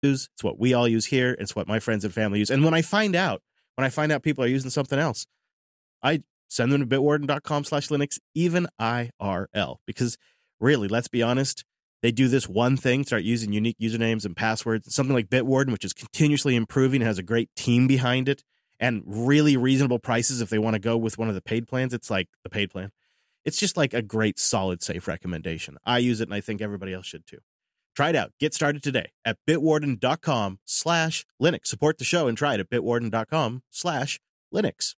use. It's what we all use here. It's what my friends and family use. And when I find out people are using something else, I send them to bitwarden.com/Linux, even IRL, because really, let's be honest, they do this one thing, start using unique usernames and passwords, something like Bitwarden, which is continuously improving and has a great team behind it and really reasonable prices if they want to go with one of the paid plans. It's like the paid plan. It's just like a great, solid, safe recommendation. I use it, and I think everybody else should too. Try it out. Get started today at bitwarden.com/Linux. Support the show and try it at bitwarden.com/Linux.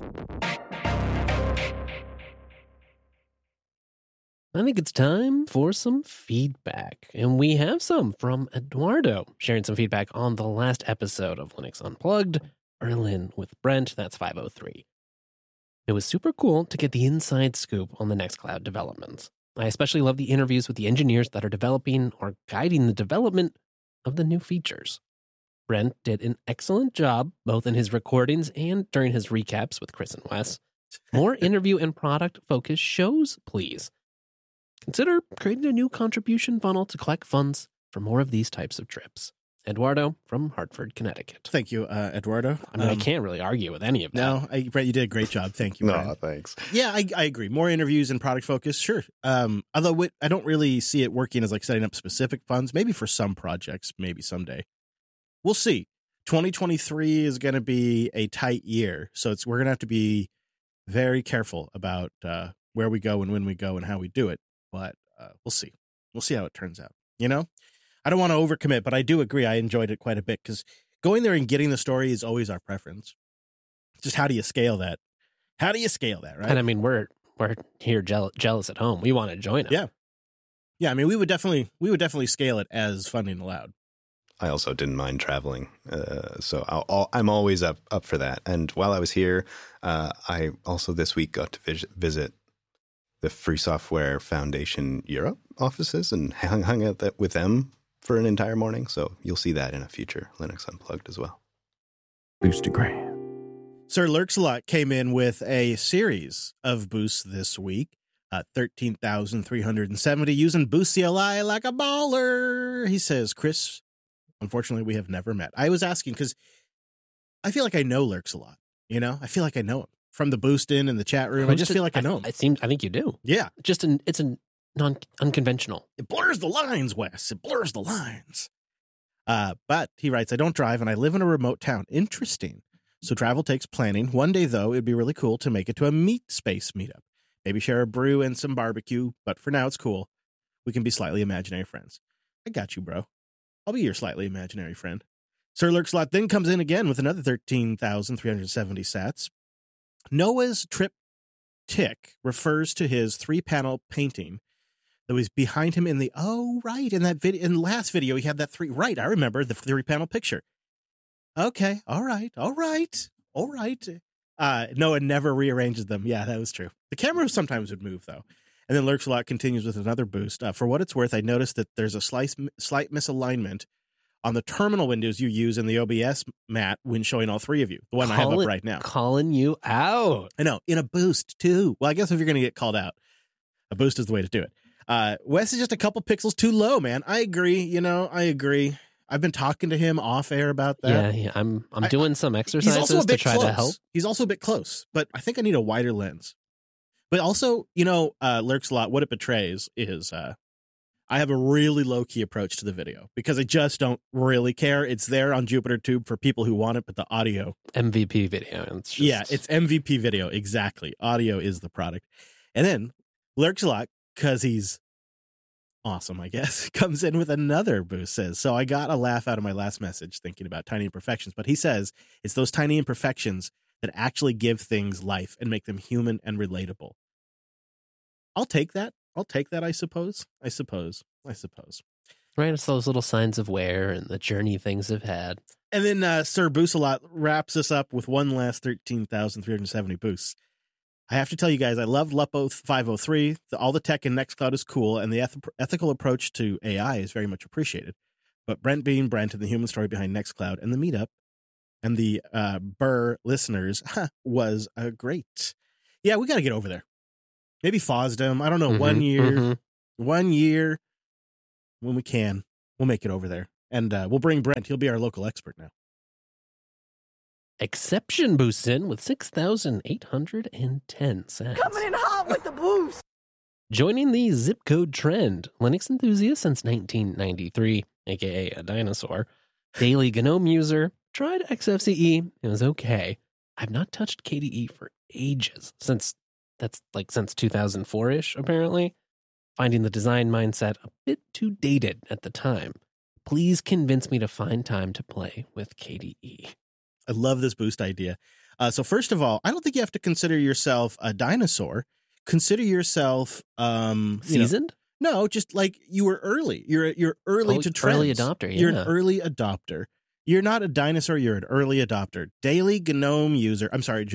I think it's time for some feedback. And we have some from Eduardo, sharing some feedback on the last episode of Linux Unplugged, Berlin with Brent. That's 503. It was super cool to get the inside scoop on the Nextcloud developments. I especially love the interviews with the engineers that are developing or guiding the development of the new features. Brent did an excellent job, both in his recordings and during his recaps with Chris and Wes. More interview and product-focused shows, please. Consider creating a new contribution funnel to collect funds for more of these types of trips. Eduardo from Hartford, Connecticut. Thank you, Eduardo. I mean, I can't really argue with any of that. No, Brett, you did a great job. Thank you, Brian. No, thanks. Yeah, I agree. More interviews and product focus, sure. Although I don't really see it working as like setting up specific funds. Maybe for some projects, maybe someday. We'll see. 2023 is going to be a tight year, so we're going to have to be very careful about where we go and when we go and how we do it. But we'll see. We'll see how it turns out. You know, I don't want to overcommit, but I do agree. I enjoyed it quite a bit because going there and getting the story is always our preference. Just how do you scale that? How do you scale that, right? And I mean, we're here jealous at home. We want to join them. Yeah. I mean, we would definitely scale it as funding allowed. I also didn't mind traveling, so I'm always up for that. And while I was here, I also this week got to visit the Free Software Foundation Europe offices and hung out with them for an entire morning. So you'll see that in a future Linux Unplugged as well. Boostagram. Sir Lurks-a-Lot came in with a series of boosts this week. 13,370 using Boost CLI like a baller. He says, Chris, unfortunately, we have never met. I was asking because I feel like I know Lurks-a-Lot. You know, I feel like I know him. From the boost in the chat room. I just feel like I know him. I think you do. Yeah. It's unconventional. It blurs the lines, Wes. It blurs the lines. But he writes, I don't drive and I live in a remote town. Interesting. So travel takes planning. One day, though, it'd be really cool to make it to a meat space meetup. Maybe share a brew and some barbecue. But for now, it's cool. We can be slightly imaginary friends. I got you, bro. I'll be your slightly imaginary friend. Sir Lurks-a-Lot then comes in again with another 13,370 sats. Noah's triptych refers to his 3-panel painting that was behind him in that video. In the last video, he had that I remember the 3-panel picture. Okay. All right. Noah never rearranges them. Yeah, that was true. The camera sometimes would move though. And then Lurks-a-Lot continues with another boost. For what it's worth, I noticed that there's a slight misalignment on the terminal windows you use in the OBS mat when showing all three of you. The one I have up right now. Calling you out. I know. In a boost, too. Well, I guess if you're going to get called out, a boost is the way to do it. Wes is just a couple pixels too low, man. I agree. I agree. I've been talking to him off air about that. Yeah. I'm doing some exercises to try to help. He's also a bit close, but I think I need a wider lens. But also, Lurks-a-Lot, what it betrays is I have a really low-key approach to the video because I just don't really care. It's there on JupyterTube for people who want it, but the audio... MVP video. It's MVP video. Exactly. Audio is the product. And then Lurks-a-Lot, because he's awesome, I guess, comes in with another boost, says, so I got a laugh out of my last message thinking about tiny imperfections, but he says it's those tiny imperfections that actually give things life and make them human and relatable. I'll take that, I suppose. Right, it's those little signs of wear and the journey things have had. And then Sir Boost-a-Lot wraps us up with one last 13,370 boosts. I have to tell you guys, I love Lupo 503. All the tech in Nextcloud is cool, and the ethical approach to AI is very much appreciated. But Brent being Brent and the human story behind Nextcloud and the meetup and the Burr listeners was great. Yeah, we got to get over there. Maybe FOSDEM. I don't know. 1 year. 1 year. When we can, we'll make it over there. And we'll bring Brent. He'll be our local expert now. Exception boosts in with 6,810 sats. Coming in hot with the boost. Joining the zip code trend, Linux enthusiast since 1993, aka a dinosaur, daily GNOME user, tried XFCE, it was okay. I've not touched KDE for ages, since 2004-ish, apparently. Finding the design mindset a bit too dated at the time. Please convince me to find time to play with KDE. I love this boost idea. So first of all, I don't think you have to consider yourself a dinosaur. Consider yourself seasoned. No, just like you were early. You're early to trends. Early adopter. Yeah. You're an early adopter. You're not a dinosaur. You're an early adopter. Daily GNOME user.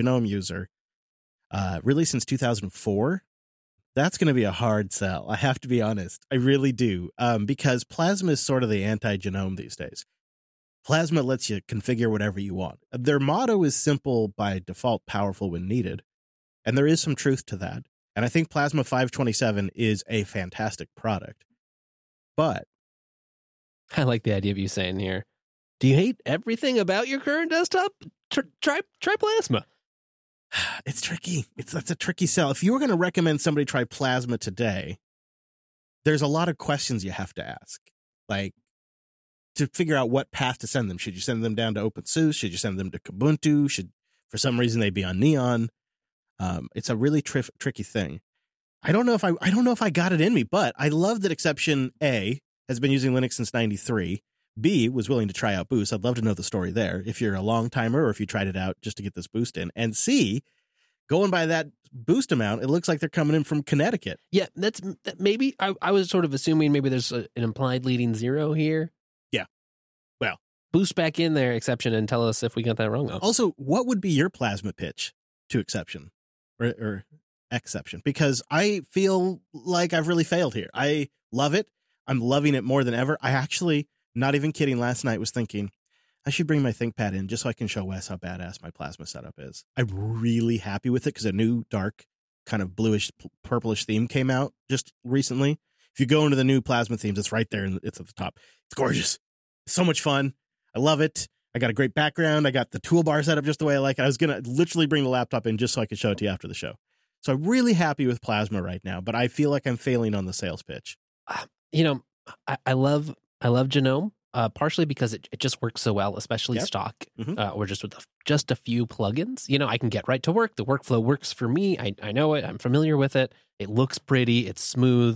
Really since 2004. That's going to be a hard sell. I have to be honest. I really do. Because Plasma is sort of the anti-GNOME these days. Plasma lets you configure whatever you want. Their motto is simple by default, powerful when needed. And there is some truth to that. And I think Plasma 527 is a fantastic product. But I like the idea of you saying here, do you hate everything about your current desktop? Try Plasma. It's tricky. That's a tricky sell. If you were going to recommend somebody try Plasma today, there's a lot of questions you have to ask. Like, to figure out what path to send them. Should you send them down to OpenSUSE? Should you send them to Kubuntu? Should, for some reason, they be on Neon? It's a really tricky thing. I don't know if I got it in me, but I love that Exception A has been using Linux since 93. B was willing to try out Boost. I'd love to know the story there. If you're a long timer or if you tried it out just to get this boost in. And C, going by that boost amount, it looks like they're coming in from Connecticut. Yeah, that maybe I was sort of assuming maybe there's an implied leading zero here. Yeah. Well, boost back in there, Exception, and tell us if we got that wrong. Also, what would be your Plasma pitch to Exception or Exception? Because I feel like I've really failed here. I love it. I'm loving it more than ever. I actually, not even kidding, last night was thinking I should bring my ThinkPad in just so I can show Wes how badass my Plasma setup is. I'm really happy with it because a new dark kind of bluish purplish theme came out just recently. If you go into the new Plasma themes, it's right there and it's at the top. It's gorgeous. So much fun. I love it. I got a great background. I got the toolbar set up just the way I like it. I was going to literally bring the laptop in just so I could show it to you after the show. So I'm really happy with Plasma right now, but I feel like I'm failing on the sales pitch. You know, I love GNOME, partially because it just works so well, especially stock, or just with just a few plugins. You know, I can get right to work. The workflow works for me. I know it. I'm familiar with it. It looks pretty. It's smooth.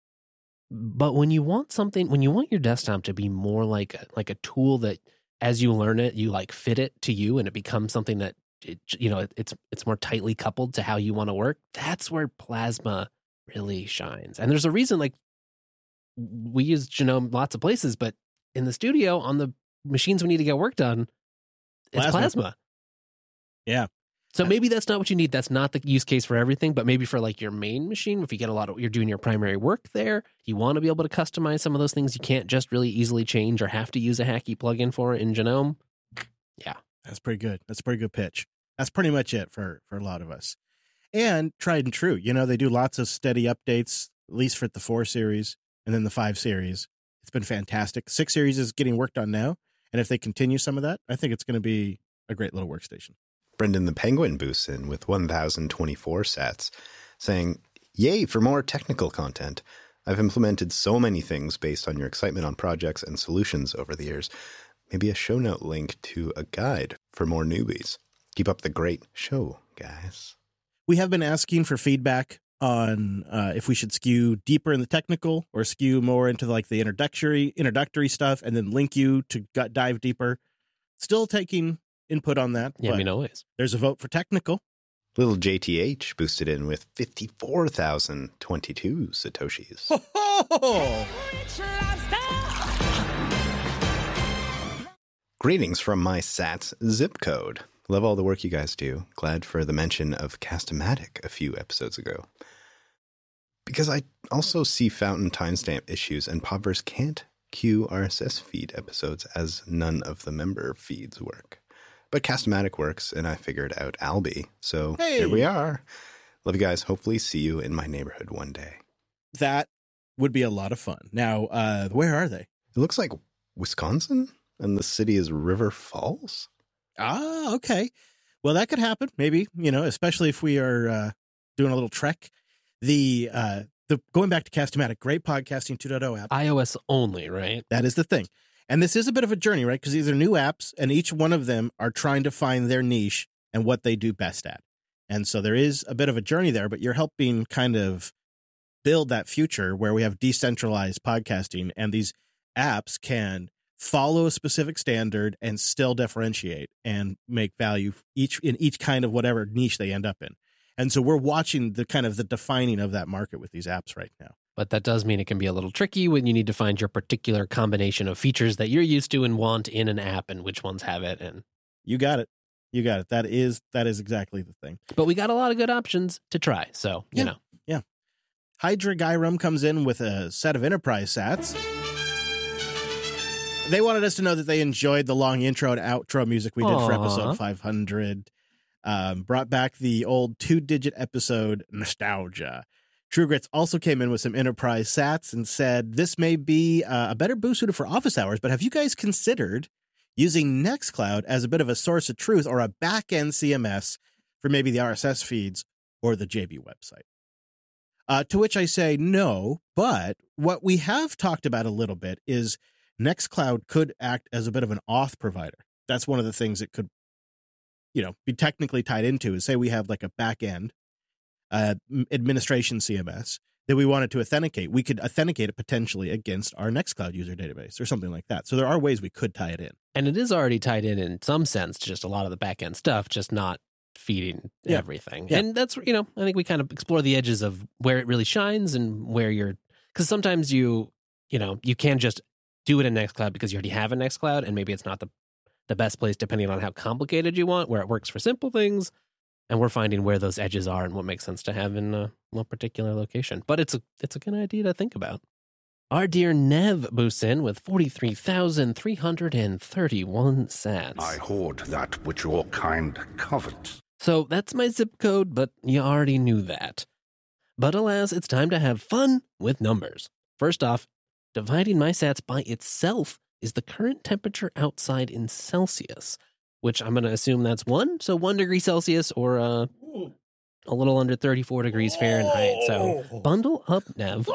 But when you want your desktop to be more like a tool that as you learn it, you like fit it to you and it becomes something that it's more tightly coupled to how you want to work. That's where Plasma really shines. And there's a reason, like, we use GNOME lots of places, but in the studio on the machines we need to get work done, it's Plasma. Yeah. So maybe that's not what you need. That's not the use case for everything, but maybe for like your main machine, if you get you're doing your primary work there, you want to be able to customize some of those things you can't just really easily change or have to use a hacky plugin for in GNOME. Yeah. That's pretty good. That's a pretty good pitch. That's pretty much it for a lot of us. And tried and true. You know, they do lots of steady updates, at least for the 4 series and then the 5 series. It's been fantastic. 6 series is getting worked on now. And if they continue some of that, I think it's going to be a great little workstation. Brendan the Penguin boosts in with 1,024 sats, saying, "Yay for more technical content. I've implemented so many things based on your excitement on projects and solutions over the years. Maybe a show note link to a guide for more newbies. Keep up the great show, guys." We have been asking for feedback on if we should skew deeper in the technical or skew more into like the introductory stuff and then link you to dive deeper. Still taking input on that. Yeah, I mean, always. There's a vote for technical. Little JTH boosted in with 54,022 Satoshis. Oh! Greetings from my Sats zip code. Love all the work you guys do. Glad for the mention of Cast-O-Matic a few episodes ago. Because I also see Fountain timestamp issues and Podverse can't queue RSS feed episodes as none of the member feeds work. But Cast-O-Matic works, and I figured out Alby. So Here we are. Love you guys. Hopefully see you in my neighborhood one day. That would be a lot of fun. Now, where are they? It looks like Wisconsin, and the city is River Falls. Ah, okay. Well, that could happen. Maybe, especially if we are doing a little trek. The going back to Cast-O-Matic, great podcasting 2.0 app. iOS only, right? That is the thing. And this is a bit of a journey, right? Because these are new apps, and each one of them are trying to find their niche and what they do best at. And so there is a bit of a journey there, but you're helping kind of build that future where we have decentralized podcasting, and these apps can follow a specific standard and still differentiate and make value in each kind of whatever niche they end up in. And so we're watching the kind of the defining of that market with these apps right now. But that does mean it can be a little tricky when you need to find your particular combination of features that you're used to and want in an app, and which ones have it. And you got it. That is exactly the thing. But we got a lot of good options to try. So, you know. Yeah. Hydra Gyrum comes in with a set of enterprise sats. They wanted us to know that they enjoyed the long intro and outro music we did for episode 500. Brought back the old 2-digit episode nostalgia. True Grits also came in with some enterprise sats and said this may be a better boost suited for office hours, but have you guys considered using Nextcloud as a bit of a source of truth or a back-end CMS for maybe the RSS feeds or the JB website? To which I say no, but what we have talked about a little bit is Nextcloud could act as a bit of an auth provider. That's one of the things it could, be technically tied into is say we have like a back-end administration CMS that we wanted to authenticate. We could authenticate it potentially against our Nextcloud user database or something like that. So there are ways we could tie it in. And it is already tied in some sense, just a lot of the back-end stuff, just not feeding everything. Yeah. And that's, I think we kind of explore the edges of where it really shines and where because sometimes you can just do it in Nextcloud because you already have a Nextcloud, and maybe it's not the best place depending on how complicated you want, where it works for simple things. And we're finding where those edges are and what makes sense to have in one particular location. But it's a good idea to think about. Our dear Nev boosts in with 43,331 sats. I hoard that which your kind covets. So that's my zip code, but you already knew that. But alas, it's time to have fun with numbers. First off, dividing my sats by itself is the current temperature outside in Celsius, which I'm going to assume that's 1. So 1 degree Celsius or a little under 34 degrees Fahrenheit. So bundle up, Nev.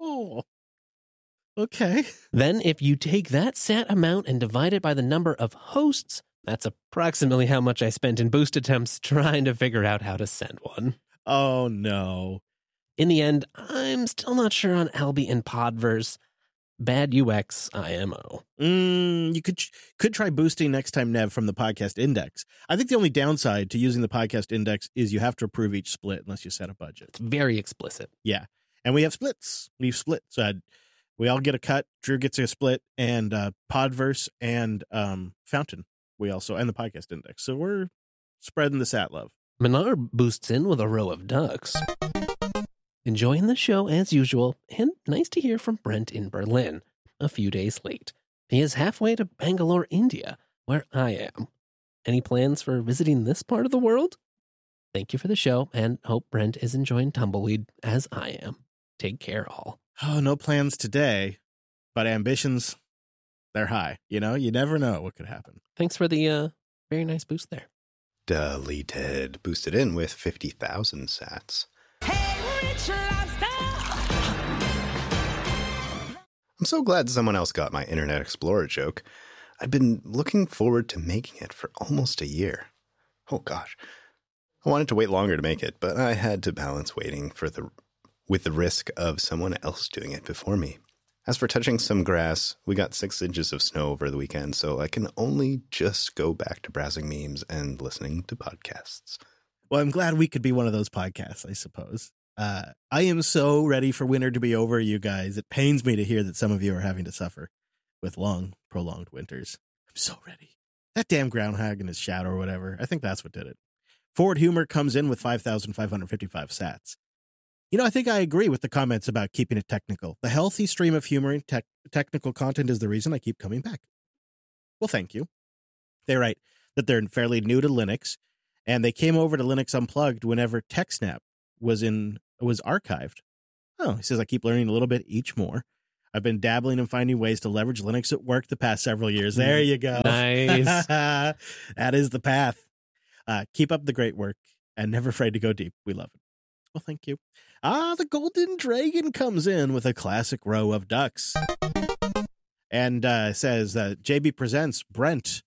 Okay. Then if you take that sat amount and divide it by the number of hosts, that's approximately how much I spent in boost attempts trying to figure out how to send one. Oh, no. In the end, I'm still not sure on Alby and Podverse. Bad UX IMO. You could try boosting next time, Nev, from the podcast index. I think the only downside to using the podcast index is you have to approve each split unless you set a budget. It's very explicit. Yeah. And we have splits. We've split. So we all get a cut. Drew gets a split, and Podverse and Fountain. We also, and the podcast index. So we're spreading the sat love. Minar boosts in with a row of ducks. Enjoying the show as usual, and nice to hear from Brent in Berlin, a few days late. He is halfway to Bangalore, India, where I am. Any plans for visiting this part of the world? Thank you for the show, and hope Brent is enjoying Tumbleweed as I am. Take care, all. Oh, no plans today, but ambitions, they're high. You never know what could happen. Thanks for the very nice boost there. Deleted. Boosted in with 50,000 sats. I'm so glad someone else got my Internet Explorer joke. I've been looking forward to making it for almost a year. Oh gosh. I wanted to wait longer to make it, but I had to balance waiting with the risk of someone else doing it before me. As for touching some grass, we got 6 inches of snow over the weekend, so I can only just go back to browsing memes and listening to podcasts. Well, I'm glad we could be one of those podcasts, I suppose. I am so ready for winter to be over, you guys. It pains me to hear that some of you are having to suffer with long, prolonged winters. I'm so ready. That damn groundhog in his shadow or whatever. I think that's what did it. Forward Humor comes in with 5,555 sats. I think I agree with the comments about keeping it technical. The healthy stream of humor and technical content is the reason I keep coming back. Well, thank you. They write that they're fairly new to Linux, and they came over to Linux Unplugged whenever TechSnap was archived. Oh, he says, I keep learning a little bit each more. I've been dabbling and finding ways to leverage Linux at work the past several years. There you go. Nice. That is the path. Keep up the great work and never afraid to go deep. We love it. Well, thank you. The Golden Dragon comes in with a classic row of ducks and says JB presents Brent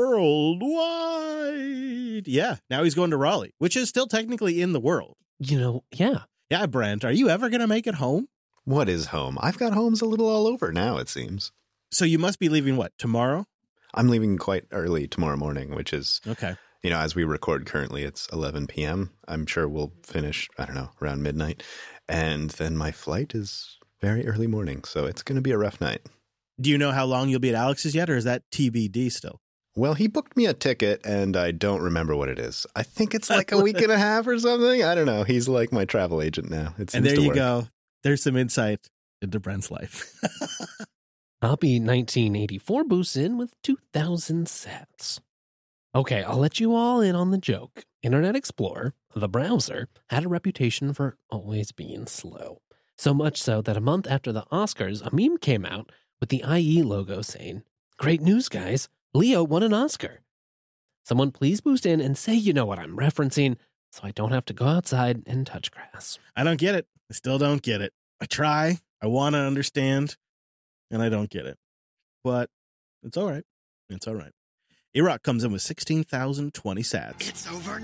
worldwide. Yeah, now he's going to Raleigh, which is still technically in the world. Yeah. Yeah, Brent, are you ever going to make it home? What is home? I've got homes a little all over now, it seems. So you must be leaving, what, tomorrow? I'm leaving quite early tomorrow morning, which is, Okay. as we record currently, it's 11 p.m. I'm sure we'll finish, I don't know, around midnight. And then my flight is very early morning, so it's going to be a rough night. Do you know how long you'll be at Alex's yet, or is that TBD still? Well, he booked me a ticket, and I don't remember what it is. I think it's like a week and a half or something. I don't know. He's like my travel agent now. And there you go. There's some insight into Brent's life. Hobby 1984 boosts in with 2,000 sats. Okay, I'll let you all in on the joke. Internet Explorer, the browser, had a reputation for always being slow. So much so that a month after the Oscars, a meme came out with the IE logo saying, "Great news, guys. Leo won an Oscar." Someone please boost in and say you know what I'm referencing so I don't have to go outside and touch grass. I don't get it. I still don't get it. I try. I want to understand, and I don't get it. But it's all right. It's all right. Iraq comes in with 16,020 sats. It's over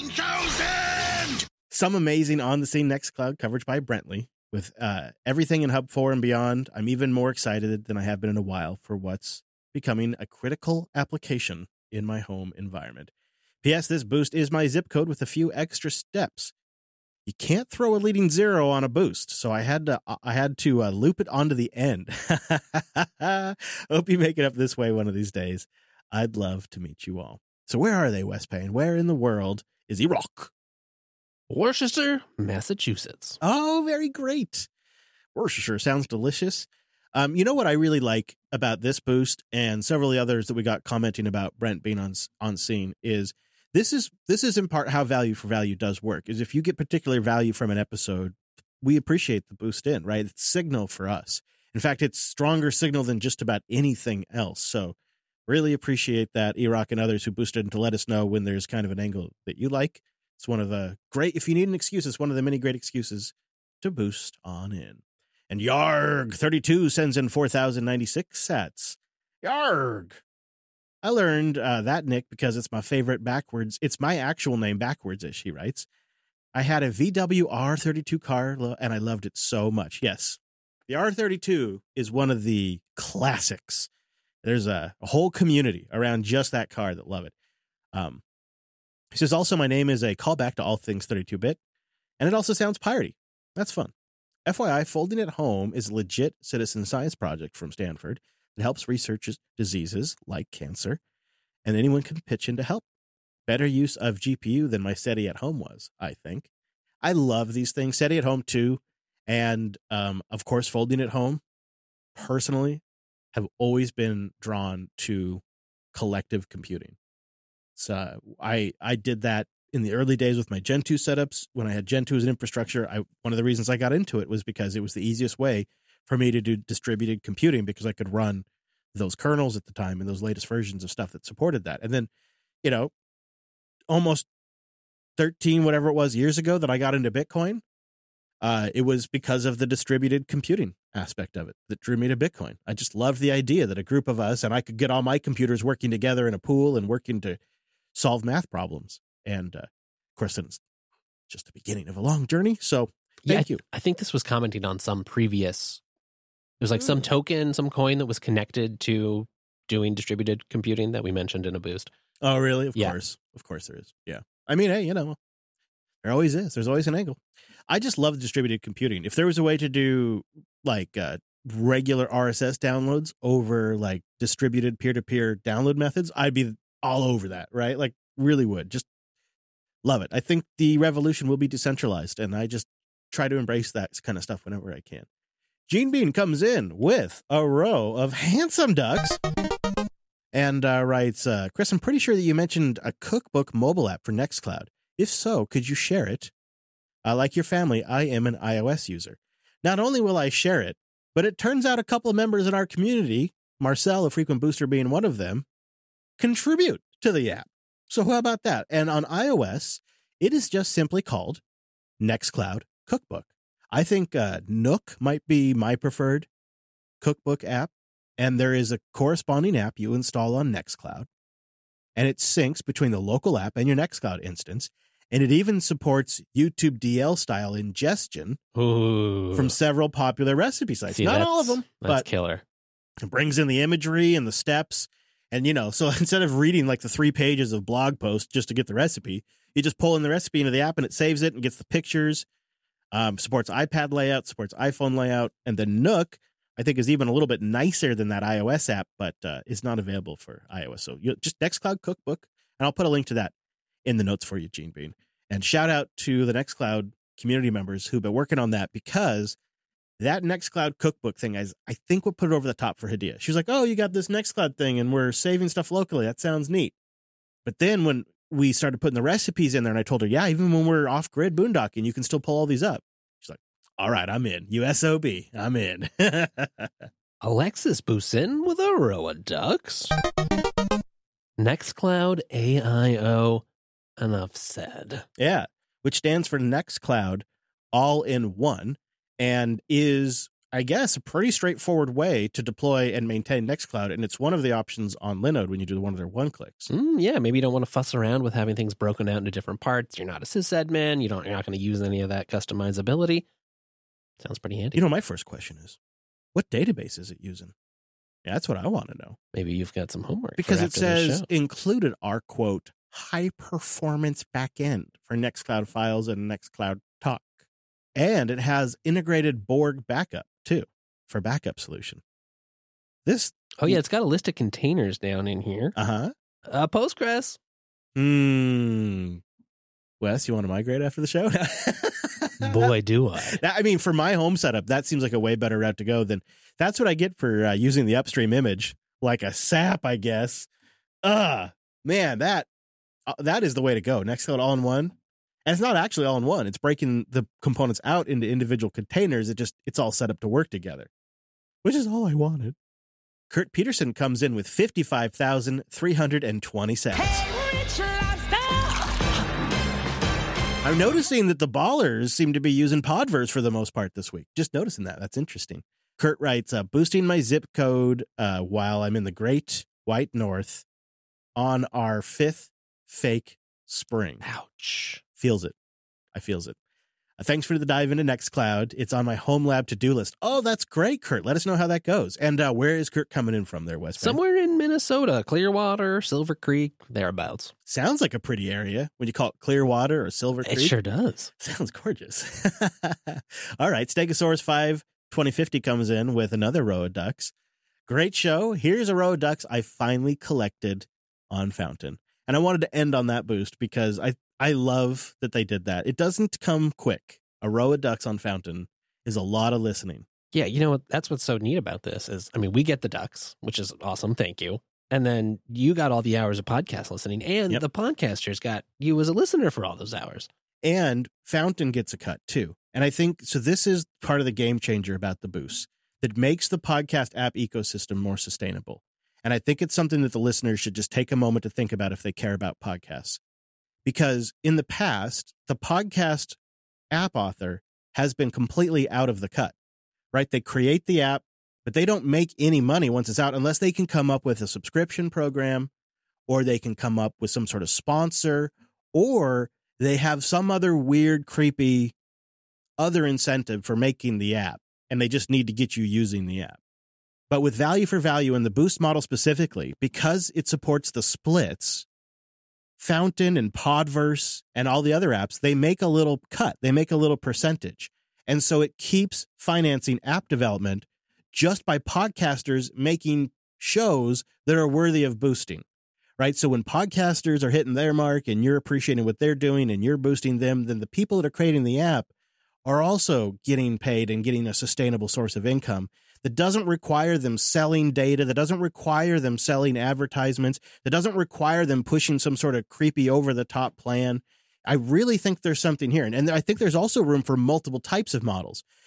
9,000! Some amazing on-the-scene Nextcloud coverage by Brentley. With everything in Hub 4 and beyond, I'm even more excited than I have been in a while for what's becoming a critical application in my home environment. P.S. This boost is my zip code with a few extra steps. You can't throw a leading 0 on a boost, so I had to loop it onto the end. Hope you make it up this way one of these days. I'd love to meet you all. So where are they, West Payne? Where in the world is Iraq? Worcester, Massachusetts. Oh, very great. Worcestershire sounds delicious. You know what I really like about this boost and several of the others that we got commenting about Brent being on scene is this is in part how value for value does work. Is if you get particular value from an episode, we appreciate the boost in, right? It's signal for us. In fact, it's stronger signal than just about anything else. So really appreciate that, Iraq and others who boosted in to let us know when there's kind of an angle that you like. It's one of the great, if you need an excuse, it's one of the many great excuses to boost on in. And Yarg32 sends in 4,096 sats. Yarg! I learned that nick because it's my favorite backwards. It's my actual name backwards, as she writes. I had a VW R32 car, and I loved it so much. Yes, the R32 is one of the classics. There's a whole community around just that car that love it. He says, also, my name is a callback to all things 32-bit, and it also sounds piratey. That's fun. FYI, Folding at Home is a legit citizen science project from Stanford that helps research diseases like cancer, and anyone can pitch in to help. Better use of GPU than my SETI at Home was, I think. I love these things. SETI at Home, too, and, of course, Folding at Home, personally, have always been drawn to collective computing. So I did that in the early days with my Gen 2 setups. When I had Gen 2 as an infrastructure, one of the reasons I got into it was because it was the easiest way for me to do distributed computing because I could run those kernels at the time and those latest versions of stuff that supported that. And then, almost 13, whatever it was, years ago that I got into Bitcoin, it was because of the distributed computing aspect of it that drew me to Bitcoin. I just loved the idea that a group of us, and I could get all my computers working together in a pool and working to solve math problems. And of course, it's just the beginning of a long journey. So thank you. I think this was commenting on some previous, it was like some token, some coin that was connected to doing distributed computing that we mentioned in a boost. Oh, really? Of course there is. Yeah. I mean, hey, there always is. There's always an angle. I just love distributed computing. If there was a way to do like regular RSS downloads over like distributed peer-to-peer download methods, I'd be all over that, right? Like really would. Just love it. I think the revolution will be decentralized, and I just try to embrace that kind of stuff whenever I can. Gene Bean comes in with a row of handsome ducks and writes, Chris, I'm pretty sure that you mentioned a cookbook mobile app for Nextcloud. If so, could you share it? Like your family, I am an iOS user. Not only will I share it, But it turns out a couple of members in our community, Marcel, a frequent booster being one of them, contribute to the app. So how about that? And on iOS, it is just simply called Nextcloud Cookbook. I think Nook might be my preferred cookbook app. And there is a corresponding app you install on Nextcloud. And it syncs between the local app and your Nextcloud instance. And it even supports YouTube DL style ingestion from several popular recipe sites. Not all of them, that's but killer. It brings in the imagery and the steps. And, so instead of reading like the 3 pages of blog post just to get the recipe, you just pull in the recipe into the app and it saves it and gets the pictures. Supports iPad layout, supports iPhone layout. And then Nook, I think, is even a little bit nicer than that iOS app, but is not available for iOS. So just Nextcloud Cookbook. And I'll put a link to that in the notes for you, Gene Bean. And shout out to the Nextcloud community members who've been working on that, because that Nextcloud Cookbook thing, I think, would put it over the top for Hadia. She was like, oh, you got this Nextcloud thing and we're saving stuff locally. That sounds neat. But then when we started putting the recipes in there and I told her, yeah, even when we're off grid boondocking, you can still pull all these up. She's like, all right, I'm in. USOB, I'm in. Alexis boosts in with a row of ducks. Nextcloud AIO, enough said. Yeah, which stands for Nextcloud all in one, and is, I guess, a pretty straightforward way to deploy and maintain Nextcloud. And it's one of the options on Linode when you do one of their one clicks. Yeah, maybe you don't want to fuss around with having things broken out into different parts. You're not a sysadmin. You're not going to use any of that customizability. Sounds pretty handy. My first question is, what database is it using? Yeah, that's what I want to know. Maybe you've got some homework. Because it says included are, quote, high performance backend for Nextcloud files and Nextcloud Talk. And it has integrated Borg backup, too, for backup solution. It's got a list of containers down in here. Postgres. Wes, you want to migrate after the show? Boy, do I. I mean, for my home setup, that seems like a way better route to go than that's what I get for using the upstream image like a sap, I guess. Man, that is the way to go. Nextcloud all in one. And it's not actually all in one. It's breaking the components out into individual containers. It's all set up to work together, which is all I wanted. Kurt Peterson comes in with 55,320 cents. Hey, Rich Lobster! I'm noticing that the ballers seem to be using Podverse for the most part this week. Just noticing that. That's interesting. Kurt writes, boosting my zip code while I'm in the Great White North on our 5th fake spring. Ouch. Feels it. I feels it. Thanks for the dive into Nextcloud. It's on my home lab to-do list. Oh, that's great, Kurt. Let us know how that goes. And where is Kurt coming in from there, Wes? Somewhere in Minnesota, Clearwater, Silver Creek, thereabouts. Sounds like a pretty area when you call it Clearwater or Silver Creek. It sure does. Sounds gorgeous. All right. Stegosaurus 5 2050 comes in with another row of ducks. Great show. Here's a row of ducks I finally collected on Fountain. And I wanted to end on that boost because I love that they did that. It doesn't come quick. A row of ducks on Fountain is a lot of listening. Yeah, you know what? That's what's so neat about this is, we get the ducks, which is awesome. Thank you. And then you got all the hours of podcast listening, and the podcasters got you as a listener for all those hours. And Fountain gets a cut too. And I think, so this is part of the game changer about the boost that makes the podcast app ecosystem more sustainable. And I think it's something that the listeners should just take a moment to think about if they care about podcasts. Because in the past, the podcast app author has been completely out of the cut, right? They create the app, but they don't make any money once it's out unless they can come up with a subscription program, or they can come up with some sort of sponsor, or they have some other weird, creepy other incentive for making the app, and they just need to get you using the app. But with value for value in the Boost model specifically, because it supports the splits, Fountain and Podverse and all the other apps, they make a little cut. They make a little percentage. And so it keeps financing app development just by podcasters making shows that are worthy of boosting, right? So when podcasters are hitting their mark and you're appreciating what they're doing and you're boosting them, then the people that are creating the app are also getting paid and getting a sustainable source of income that doesn't require them selling data, that doesn't require them selling advertisements, that doesn't require them pushing some sort of creepy over-the-top plan. I really think there's something here. And I think there's also room for multiple types of models.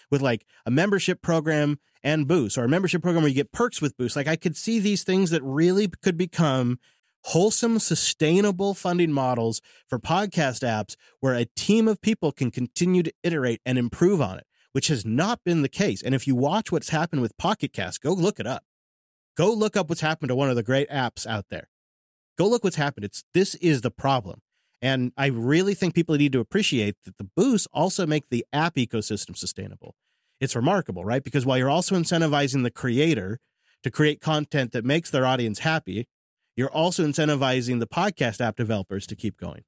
with like a membership program and Boost, or a membership program where you get perks with Boost. Like I could see these things that really could become wholesome, sustainable funding models for podcast apps where a team of people can continue to iterate and improve on it, which has not been the case. And if you watch what's happened with Pocket Cast, go look it up. Go look up what's happened to one of the great apps out there. Go look what's happened. This is the problem. And I really think people need to appreciate that the Boosts also make the app ecosystem sustainable. It's remarkable, right? Because while you're also incentivizing the creator to create content that makes their audience happy, you're also incentivizing the podcast app developers to keep going.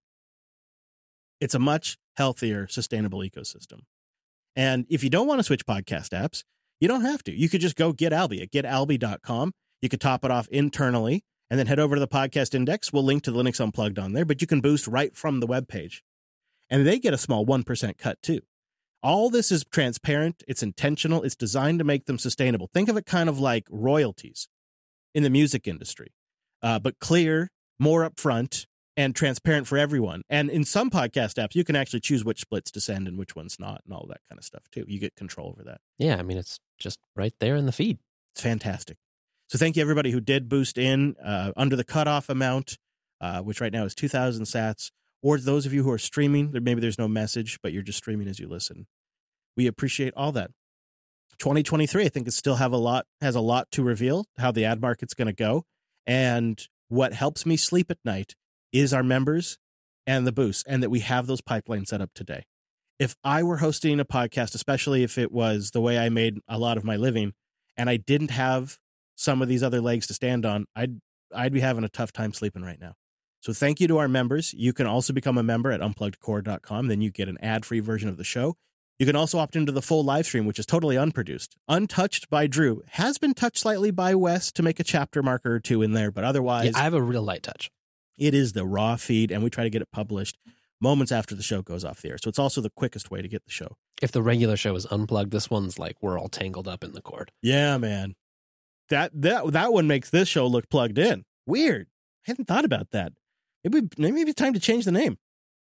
It's a much healthier, sustainable ecosystem. And if you don't want to switch podcast apps, you don't have to. You could just go get Alby at getalby.com. You could top it off internally and then head over to the podcast index. We'll link to Linux Unplugged on there, but you can boost right from the webpage. And they get a small 1% cut too. All this is transparent. It's intentional. It's designed to make them sustainable. Think of it kind of like royalties in the music industry. But clear, more upfront, and transparent for everyone. And in some podcast apps, you can actually choose which splits to send and which ones not, and all that kind of stuff too. You get control over that. Yeah, I mean, it's just right there in the feed. It's fantastic. So thank you everybody who did boost in under the cutoff amount, which right now is 2,000 sats. Or those of you who are streaming, maybe there's no message, but you're just streaming as you listen. We appreciate all that. 2023, I think, it still has a lot to reveal, how the ad market's going to go. And what helps me sleep at night is our members and the boosts, and that we have those pipelines set up today. If I were hosting a podcast, especially if it was the way I made a lot of my living, and I didn't have some of these other legs to stand on, I'd be having a tough time sleeping right now. So thank you to our members. You can also become a member at unpluggedcore.com. Then you get an ad-free version of the show. You can also opt into the full live stream, which is totally unproduced, untouched by Drew. Has been touched slightly by Wes to make a chapter marker or two in there, but otherwise... Yeah, I have a real light touch. It is the raw feed, and we try to get it published moments after the show goes off the air. So it's also the quickest way to get the show. If the regular show is unplugged, this one's like we're all tangled up in the cord. Yeah, man. That one makes this show look plugged in. Weird. I hadn't thought about that. Maybe it's time to change the name.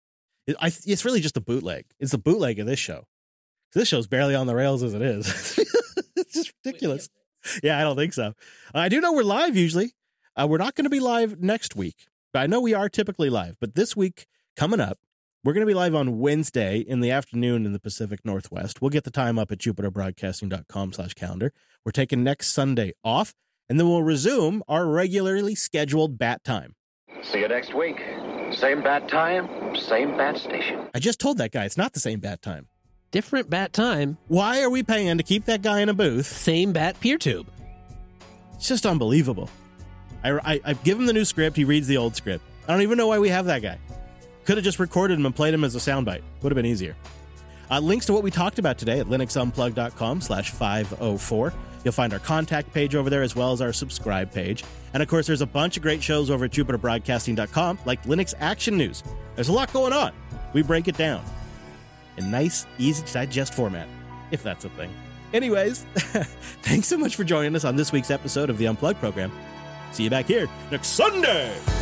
It's really just a bootleg. It's the bootleg of this show. This show's barely on the rails as it is. It's just ridiculous. Yeah, I don't think so. I do know we're live usually. We're not going to be live next week. But I know we are typically live. But this week, coming up, we're going to be live on Wednesday in the afternoon in the Pacific Northwest. We'll get the time up at jupiterbroadcasting.com/calendar. We're taking next Sunday off, and then we'll resume our regularly scheduled bat time. See you next week. Same bat time, same bat station. I just told that guy it's not the same bat time. Different bat time. Why are we paying to keep that guy in a booth? Same bat peer tube. It's just unbelievable. I give him the new script. He reads the old script. I don't even know why we have that guy. Could have just recorded him and played him as a soundbite. Would have been easier. Links to what we talked about today at linuxunplugged.com/504. You'll find our contact page over there as well as our subscribe page. And of course, there's a bunch of great shows over at jupiterbroadcasting.com like Linux Action News. There's a lot going on. We break it down in nice, easy to digest format, if that's a thing. Anyways, thanks so much for joining us on this week's episode of the Unplugged program. See you back here next Sunday.